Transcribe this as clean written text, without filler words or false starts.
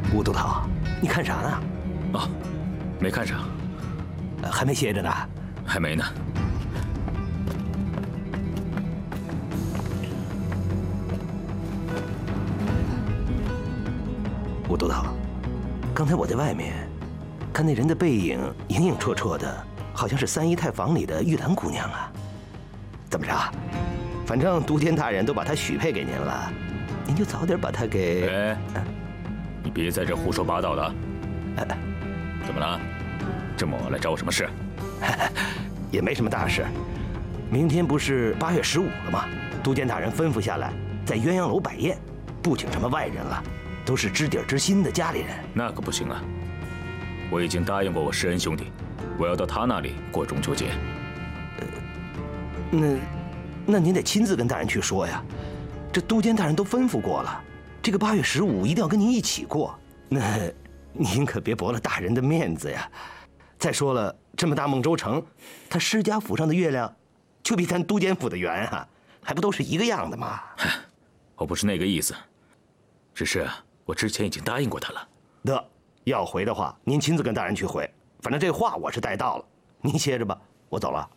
吴督头，你看啥呢？ 哦，没看上。 还没歇着呢？ 还没呢。 吴督头，刚才我在外面看那人的背影影影绰绰的，好像是三姨太房里的玉兰姑娘啊。怎么着？反正都监大人都把她许配给您了，您就早点把她给…… 哎，你别在这胡说八道的。怎么了？这么晚来找我什么事？ 也没什么大事。明天不是8月15了吗？都监大人吩咐下来，在鸳鸯楼摆宴，不请什么外人了，都是知底知心的家里人。 那可不行啊！我已经答应过我施恩兄弟，我要到他那里过中秋节。 那您得亲自跟大人去说呀。这都监大人都吩咐过了，这个8月15一定要跟您一起过。那您可别驳了大人的面子呀。再说了，这么大孟州城，他施家府上的月亮，就比咱都监府的圆啊，还不都是一个样的吗？ 我不是那个意思，只是我之前已经答应过他了。 得，要回的话，您亲自跟大人去回。反正这话我是带到了，您歇着吧，我走了。